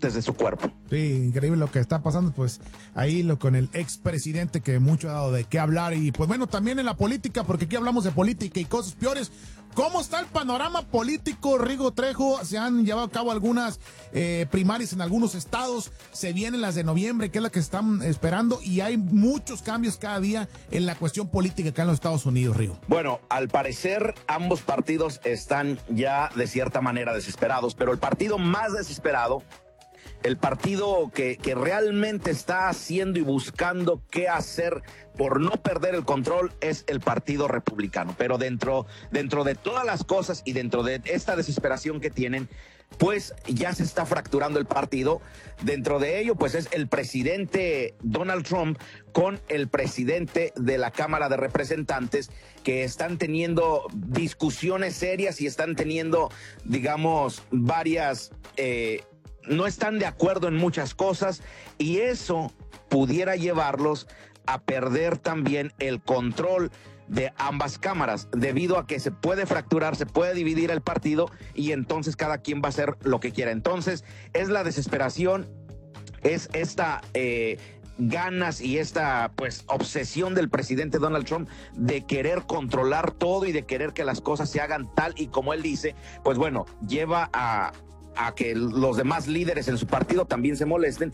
de su cuerpo. Sí, increíble lo que está pasando, pues ahí con el expresidente que mucho ha dado de qué hablar y pues bueno, también en la política, porque aquí hablamos de política y cosas peores. ¿Cómo está el panorama político, Rigo Trejo? Se han llevado a cabo algunas primarias en algunos estados, se vienen las de noviembre, que es la que están esperando, y hay muchos cambios cada día en la cuestión política acá en los Estados Unidos, Rigo. Bueno, al parecer ambos partidos están ya de cierta manera desesperados, pero el partido más desesperado, el partido que realmente está haciendo y buscando qué hacer por no perder el control, es el Partido Republicano. Pero dentro de todas las cosas y dentro de esta desesperación que tienen, pues ya se está fracturando el partido. Dentro de ello, pues es el presidente Donald Trump con el presidente de la Cámara de Representantes, que están teniendo discusiones serias y están teniendo, digamos, varias... no están de acuerdo en muchas cosas, y eso pudiera llevarlos a perder también el control de ambas cámaras, debido a que se puede fracturar, se puede dividir el partido y entonces cada quien va a hacer lo que quiera. Entonces es la desesperación, es esta ganas y esta pues obsesión del presidente Donald Trump de querer controlar todo y de querer que las cosas se hagan tal y como él dice. Pues bueno, lleva a que los demás líderes en su partido también se molesten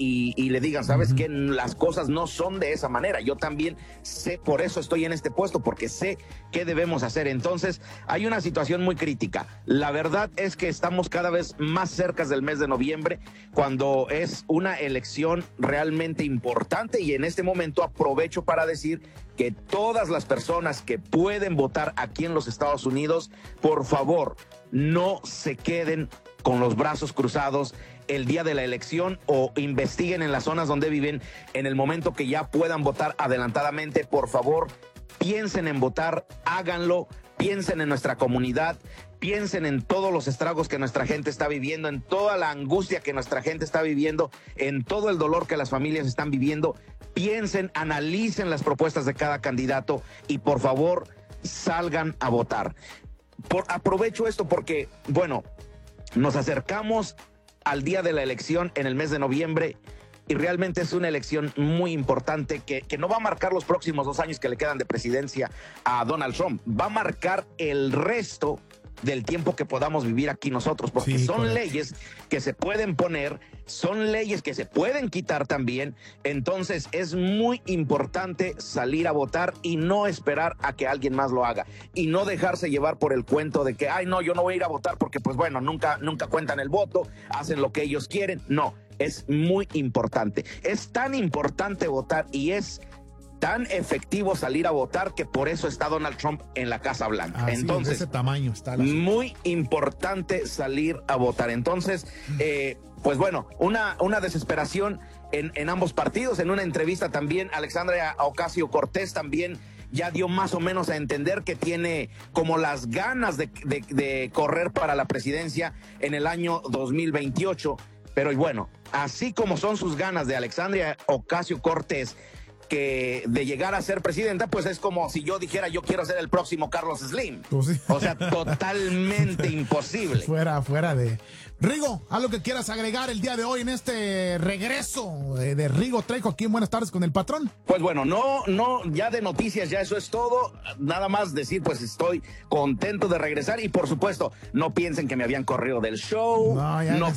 y le digan, ¿sabes qué? Las cosas no son de esa manera. Yo también sé, por eso estoy en este puesto, porque sé qué debemos hacer. Entonces, hay una situación muy crítica. La verdad es que estamos cada vez más cerca del mes de noviembre, cuando es una elección realmente importante, y en este momento aprovecho para decir que todas las personas que pueden votar aquí en los Estados Unidos, por favor, no se queden con los brazos cruzados el día de la elección, o investiguen en las zonas donde viven en el momento que ya puedan votar adelantadamente. Por favor, piensen en votar, háganlo, piensen en nuestra comunidad, piensen en todos los estragos que nuestra gente está viviendo, en toda la angustia que nuestra gente está viviendo, en todo el dolor que las familias están viviendo. Piensen, analicen las propuestas de cada candidato y por favor salgan a votar. Aprovecho esto porque, bueno, nos acercamos al día de la elección en el mes de noviembre, y realmente es una elección muy importante que no va a marcar los próximos 2 años que le quedan de presidencia a Donald Trump, va a marcar el resto del tiempo que podamos vivir aquí nosotros, porque sí, son correcto. Leyes que se pueden poner, son leyes que se pueden quitar también. Entonces es muy importante salir a votar y no esperar a que alguien más lo haga, y no dejarse llevar por el cuento de que, ay no, yo no voy a ir a votar porque pues bueno, nunca cuentan el voto, hacen lo que ellos quieren. No, es muy importante, es tan importante votar y es tan efectivo salir a votar que por eso está Donald Trump en la Casa Blanca. Así, entonces, de ese tamaño está muy importante salir a votar. Entonces, pues bueno, una desesperación en ambos partidos. En una entrevista también, Alexandria Ocasio-Cortez también ya dio más o menos a entender que tiene como las ganas de correr para la presidencia en el año 2028. Pero y bueno, así como son sus ganas de Alexandria Ocasio-Cortez, que de llegar a ser presidenta, pues es como si yo dijera yo quiero ser el próximo Carlos Slim. Pues sí. O sea, totalmente imposible. Fuera de... Rigo, ¿algo que quieras agregar el día de hoy en este regreso de Rigo Trejo aquí en Buenas Tardes con el Patrón? Pues bueno, no, ya de noticias, ya eso es todo. Nada más decir, pues estoy contento de regresar, y por supuesto, no piensen que me habían corrido del show, no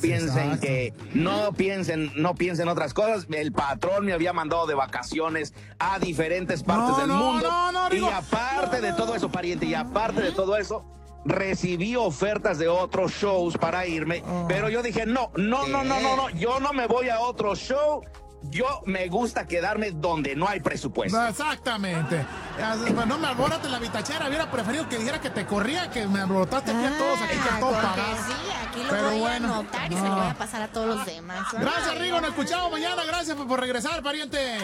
piensen otras cosas. El Patrón me había mandado de vacaciones a diferentes partes del mundo. Rigo, y aparte de todo eso, pariente, de todo eso, recibí ofertas de otros shows para irme, pero yo dije, no, yo no me voy a otro show. Yo me gusta quedarme donde no hay presupuesto. Exactamente. No me alborotes la vitachera. Hubiera preferido que dijera que te corría, que me alborotaste aquí a todos, aquí que todo pagado. Sí, aquí lo voy a anotar y se lo voy a pasar a todos los demás. Gracias, Rigo. Nos escuchamos mañana. Gracias por regresar, pariente.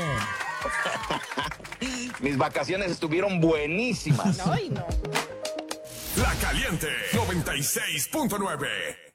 Mis vacaciones estuvieron buenísimas. Ay, no. La Caliente 96.9.